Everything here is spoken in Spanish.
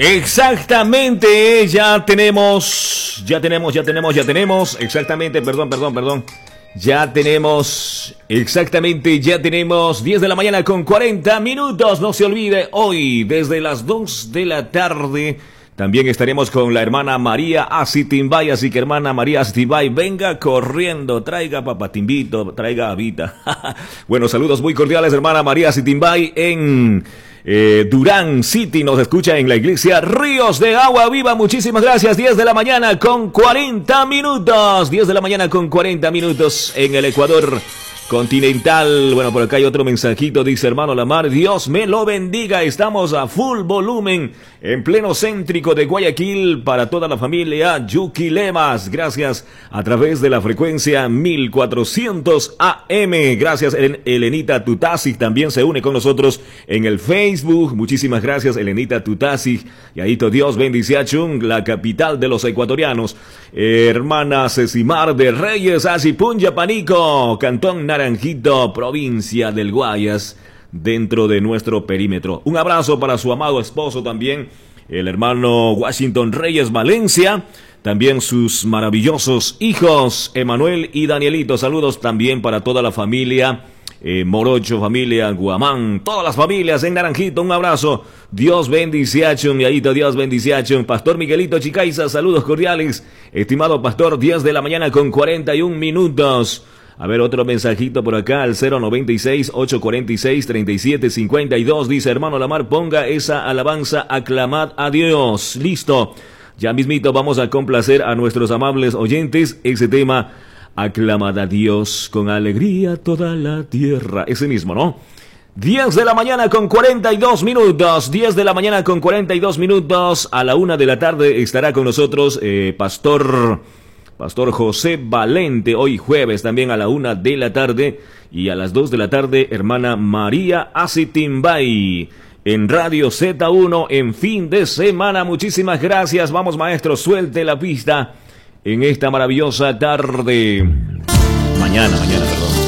Exactamente, ya tenemos, exactamente, perdón. Ya tenemos 10 de la mañana con 40 minutos. No se olvide, hoy desde las 2 de la tarde también estaremos con la hermana María Acitimbay. Así que hermana María Acitimbay, venga corriendo, traiga papatimbito, traiga habita. Bueno, saludos muy cordiales, hermana María Acitimbay en Durán City. Nos escucha en la iglesia Ríos de Agua Viva. Muchísimas gracias. 10 de la mañana con 40 minutos. 10 de la mañana con 40 minutos en el Ecuador continental. Bueno, por acá hay otro mensajito. Dice hermano Lamar, Dios me lo bendiga. Estamos a full volumen en pleno céntrico de Guayaquil para toda la familia Yuki Lemas. Gracias a través de la frecuencia 1400 AM. Gracias Elenita Tutasi. También se une con nosotros en el Facebook. Muchísimas gracias Elenita Tutasi. Y ahí Dios bendice a Chung, la capital de los ecuatorianos. Hermana Cesimar de Reyes, Asipunya Panico, Cantón Naranjito, provincia del Guayas, dentro de nuestro perímetro. Un abrazo para su amado esposo también, el hermano Washington Reyes Valencia, también sus maravillosos hijos, Emanuel y Danielito. Saludos también para toda la familia Morocho, familia Guamán, todas las familias en Naranjito. Un abrazo. Dios bendice a Chun, Yayito, Dios bendice a Chun. Pastor Miguelito Chicaiza, saludos cordiales. Estimado pastor, 10 de la mañana con 41 minutos. A ver, otro mensajito por acá al 096-846-3752. Dice, hermano Lamar, ponga esa alabanza, aclamad a Dios. Listo. Ya mismito vamos a complacer a nuestros amables oyentes ese tema, aclamad a Dios con alegría toda la tierra. Ese mismo, ¿no? 10 de la mañana con 42 minutos. 10 de la mañana con 42 minutos. A la 1 de la tarde estará con nosotros Pastor José Valente, hoy jueves también a la 1 de la tarde, y a las 2 de la tarde hermana María Acitimbay en Radio Z1 en fin de semana. Muchísimas gracias. Vamos maestro, suelte la pista en esta maravillosa tarde. Mañana, perdón.